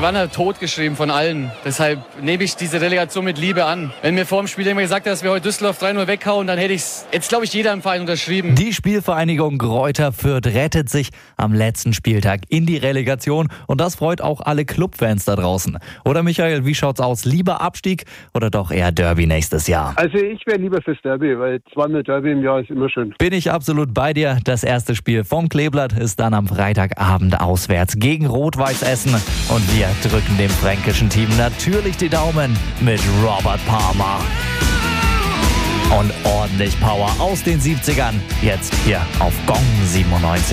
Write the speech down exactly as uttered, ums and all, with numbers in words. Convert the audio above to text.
waren ja totgeschrieben von allen. Deshalb nehme ich diese Relegation mit Liebe an. Wenn mir vor dem Spiel jemand gesagt hat, dass wir heute Düsseldorf drei null weghauen, dann hätte ich es, jetzt glaube ich, jeder im Verein unterschrieben. Die Spielvereinigung Greuther Fürth rettet sich am letzten Spieltag in die Relegation und das freut auch alle Clubfans da draußen. Oder Michael, wie schaut's aus? Lieber Abstieg oder doch eher Derby nächstes Jahr? Also ich wäre lieber fürs Derby, weil zweimal Derby im Jahr ist immer schön. Bin ich absolut bei dir. Das erste Spiel vom Kleeblatt ist dann am Freitagabend auswärts gegen Rot-Weiß Essen. Und wir drücken dem fränkischen Team natürlich die Daumen mit Robert Palmer. Und ordentlich Power aus den siebzigern. Jetzt hier auf Gong siebenundneunzig.